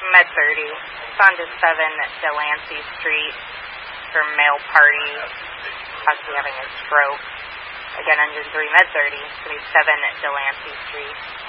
Med 30. It's on to 7 Delancey Street for male party, possibly having a stroke. Again, engine 3 Med 30. It's going to be 7 Delancey Street.